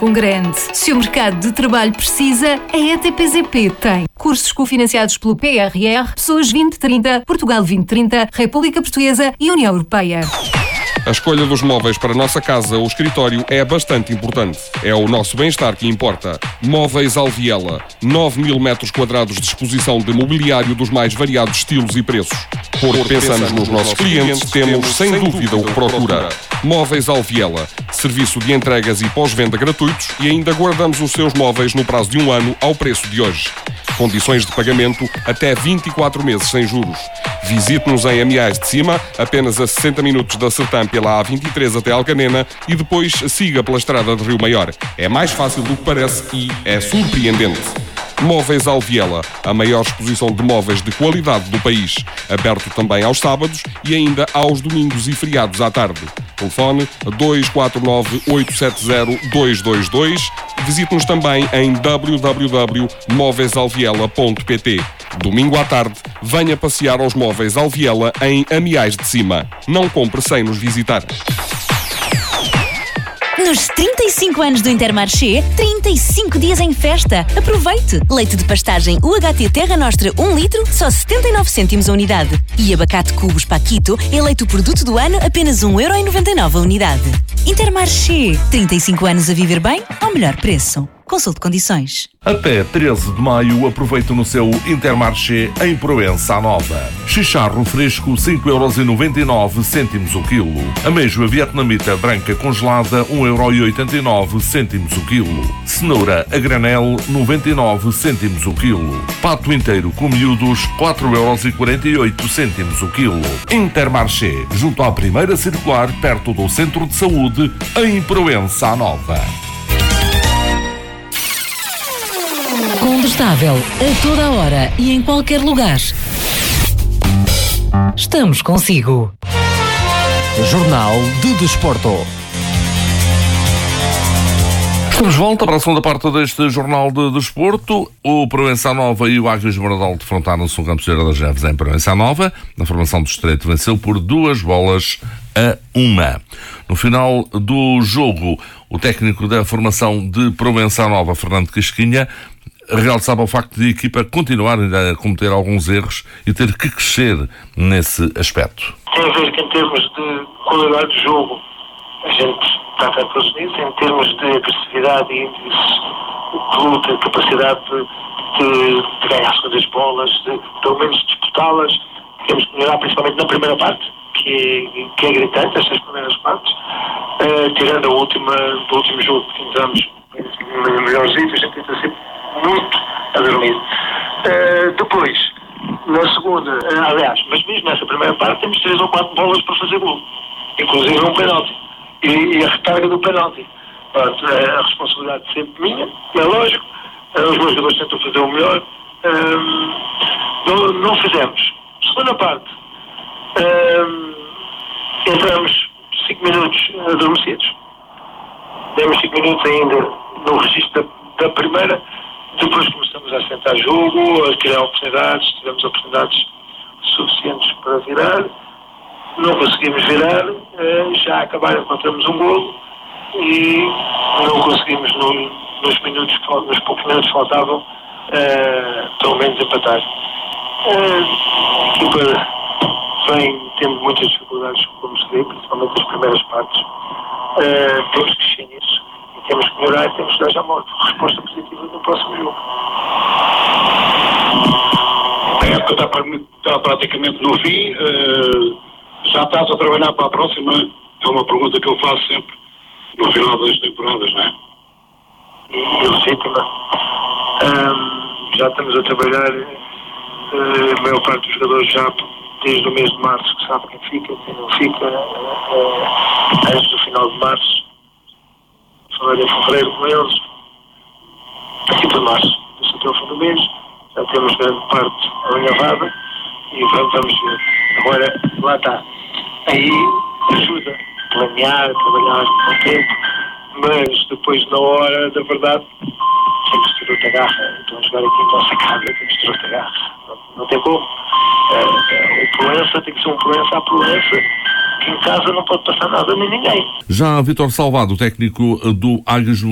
grande. Se o mercado de trabalho precisa, a ETPZP tem. Cursos cofinanciados pelo PRR, Pessoas 2030, Portugal 2030, República Portuguesa e União Europeia. A escolha dos móveis para a nossa casa ou escritório é bastante importante. É o nosso bem-estar que importa. Móveis Alviela. 9.000 metros quadrados de exposição de mobiliário dos mais variados estilos e preços. Porque pensamos nos nossos clientes, temos sem dúvida o que procura. Móveis Alviela. Serviço de entregas e pós-venda gratuitos e ainda guardamos os seus móveis no prazo de 1 ano ao preço de hoje. Condições de pagamento até 24 meses sem juros. Visite-nos em Amiais de Cima, apenas a 60 minutos da Sertã pela A23 até Alcanena e depois siga pela estrada de Rio Maior. É mais fácil do que parece e é surpreendente. Móveis Alviela, a maior exposição de móveis de qualidade do país. Aberto também aos sábados e ainda aos domingos e feriados à tarde. Telefone 249-870-222. Visite-nos também em www.móveisalviela.pt. Domingo à tarde, venha passear aos Móveis Alviela em Amiais de Cima. Não compre sem nos visitar. Nos 35 anos do Intermarché, 35 dias em festa. Aproveite! Leite de pastagem UHT Terra Nostra 1 litro, só 79 cêntimos a unidade. E abacate Cubos Paquito, eleito o produto do ano, apenas 1,99€ a unidade. Intermarché, 35 anos a viver bem ao melhor preço. Consulte condições. Até 13 de maio, aproveite no seu Intermarché em Proença Nova. Chicharro fresco, 5,99€ o quilo. Ameijoa vietnamita branca congelada, 1,89€ o quilo. Cenoura a granel, 99 cêntimos o quilo. Pato inteiro com miúdos, 4,48€ o quilo. Intermarché, junto à primeira circular, perto do Centro de Saúde, em Proença Nova. Combustável a toda a hora e em qualquer lugar. Estamos consigo. Jornal de Desporto. Estamos de volta para a segunda parte deste Jornal de Desporto. O Proença Nova e o Águias de Moradal defrontaram-se no Campo das Neves em Proença Nova. Na formação do Estreito venceu por 2-1. No final do jogo, o técnico da formação de Proença Nova, Fernando Casquinha, realçava o facto de a equipa continuar a cometer alguns erros e ter que crescer nesse aspecto. Tem a ver que em termos de qualidade de jogo a gente está todos nisso, em termos de agressividade e de luta, capacidade de ganhar segundas bolas, de pelo menos disputá-las, temos que melhorar principalmente na primeira parte, que é gritante, estas primeiras partes, tirando do último jogo que entramos melhorzinho, a gente tenta ser muito a dormir. Depois, na segunda, aliás, mas mesmo nessa primeira parte temos 3 ou 4 bolas para fazer gol, inclusive um penalti e a recarga do penalti. Pronto, a responsabilidade sempre minha, é lógico, os meus jogadores tentam fazer o melhor, não fizemos. Segunda parte, entramos 5 minutos adormecidos, demos 5 minutos ainda no registro da primeira. Depois começamos a assentar jogo, a criar oportunidades, tivemos oportunidades suficientes para virar, não conseguimos virar, já acabaram, encontramos um golo e não conseguimos nos poucos minutos que faltavam, pelo menos empatar. A equipa vem tendo muitas dificuldades, como se vê, principalmente nas primeiras partes. Temos que crescer nisso. Temos que melhorar e temos que dar já uma resposta positiva no próximo jogo. A época está praticamente no fim. Já estás a trabalhar para a próxima? É uma pergunta que eu faço sempre no final das temporadas, não é? Legítima. Já estamos a trabalhar, a maior parte dos jogadores já desde o mês de março, que sabe quem fica, quem não fica, antes do final de março. Falar em fevereiro com eles, aqui por março, até o fim do mês, já temos grande parte alinhavada e vamos ver. Agora, lá está. Aí ajuda a planear, trabalhar com o tempo, mas depois, na hora da verdade, temos de ter outra garra. Então, a jogar aqui em nossa casa, temos de ter outra garra. Não tem como. O Proença tem que ser um Proença à Proença, que em casa não pode passar nada nem ninguém. Já Vítor Salvado, técnico do Águias